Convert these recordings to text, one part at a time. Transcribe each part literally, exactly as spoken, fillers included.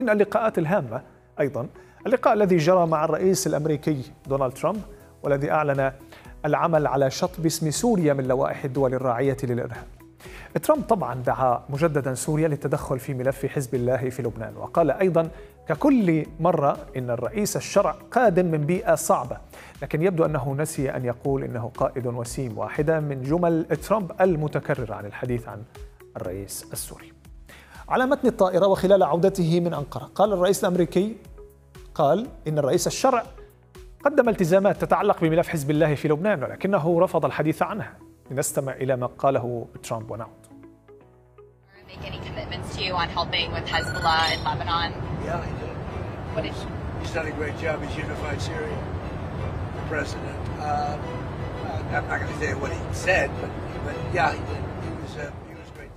من اللقاءات الهامة أيضا اللقاء الذي جرى مع الرئيس الأمريكي دونالد ترامب، والذي أعلن العمل على شطب اسم سوريا من لوائح الدول الراعية للإرهاب. ترامب طبعا دعا مجددا سوريا للتدخل في ملف حزب الله في لبنان، وقال أيضا ككل مرة إن الرئيس الشرع قادم من بيئة صعبة، لكن يبدو أنه نسي أن يقول إنه قائد وسيم، واحدة من جمل ترامب المتكررة عن الحديث عن الرئيس السوري. على متن الطائرة وخلال عودته من أنقرة، قال الرئيس الأمريكي قال إن الرئيس الشرع قدم التزامات تتعلق بملف حزب الله في لبنان، ولكنه رفض الحديث عنها. لنستمع إلى ما قاله ترامب ونعود. Make any commitments to you on helping with Hezbollah in Lebanon? Yeah, he did. What did he's, he's done a great job. He's unified Syria. The president. Uh, I'm not going to say what he said, but, but yeah, he did. He was uh, he was great.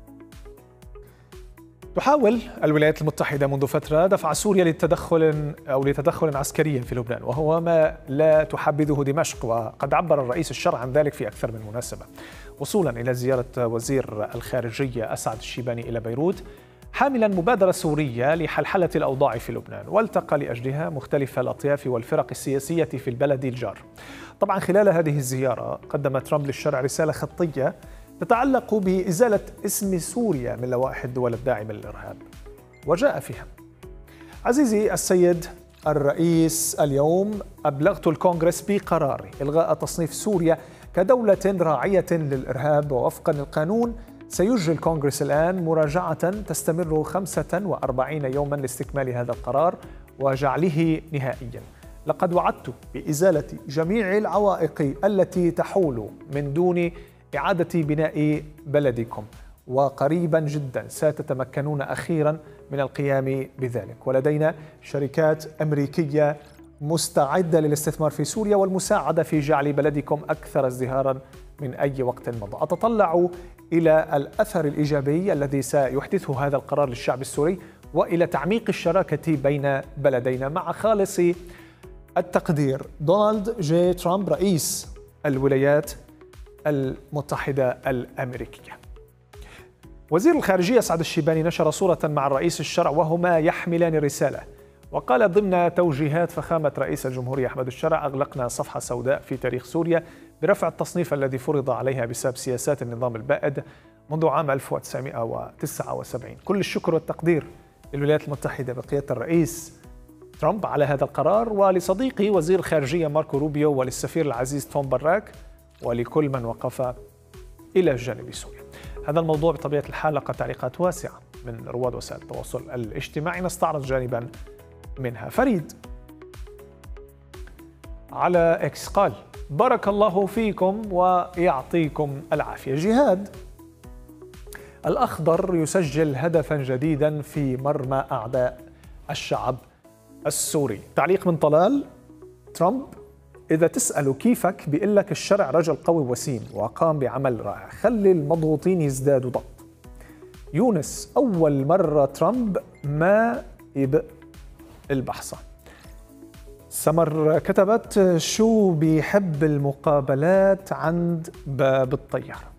تحاول الولايات المتحدة منذ فترة دفع سوريا للتدخل أو لتدخل عسكري في لبنان، وهو ما لا تحبذه دمشق، وقد عبر الرئيس الشرع عن ذلك في أكثر من مناسبة، وصولا إلى زيارة وزير الخارجية أسعد الشيباني إلى بيروت حاملا مبادرة سورية لحلحلة الأوضاع في لبنان، والتقى لأجلها مختلف الأطياف والفرق السياسية في البلد الجار. طبعا خلال هذه الزيارة قدم ترامب للشرع رسالة خطية تتعلق بإزالة اسم سوريا من لوائح الدول الداعمة للإرهاب، وجاء فيها: عزيزي السيد الرئيس، اليوم أبلغت الكونغرس بقراري إلغاء تصنيف سوريا كدولة راعية للإرهاب، ووفقا للقانون سيجري الكونغرس الآن مراجعة تستمر خمسة وأربعين يوما لاستكمال هذا القرار وجعله نهائيا. لقد وعدت بإزالة جميع العوائق التي تحول من دون إعادة بناء بلدكم، وقريبا جدا ستتمكنون أخيرا من القيام بذلك، ولدينا شركات أمريكية مستعدة للاستثمار في سوريا والمساعدة في جعل بلدكم أكثر ازدهارا من أي وقت مضى. أتطلع إلى الأثر الإيجابي الذي سيحدثه هذا القرار للشعب السوري، وإلى تعميق الشراكة بين بلدينا. مع خالص التقدير، دونالد جي ترامب رئيس الولايات المتحدة الأمريكية. وزير الخارجية أسعد الشيباني نشر صورة مع الرئيس الشرع وهما يحملان رسالة، وقال ضمن توجيهات فخامة رئيس الجمهورية أحمد الشرع: أغلقنا صفحة سوداء في تاريخ سوريا برفع التصنيف الذي فرض عليها بسبب سياسات النظام البائد منذ عام ألف وتسعمائة وتسعة وسبعين. كل الشكر والتقدير للولايات المتحدة بقيادة الرئيس ترامب على هذا القرار، ولصديقي وزير الخارجية ماركو روبيو، وللسفير العزيز توم براك، ولكل من وقف إلى جانب سوريا. هذا الموضوع بطبيعة الحال لقى تعليقات واسعة من رواد وسائل التواصل الاجتماعي، نستعرض جانبا منها. فريد على إكس قال: بارك الله فيكم ويعطيكم العافية. جهاد الأخضر يسجل هدفا جديدا في مرمى أعداء الشعب السوري. تعليق من طلال: ترامب إذا تسأله كيفك بيقول لك الشرع رجل قوي وسيم وقام بعمل رائع، خلي المضغوطين يزدادوا ضغط. يونس: أول مرة ترامب ما يبق البحصة. سمر كتبت: شو بيحب المقابلات عند باب الطيارة.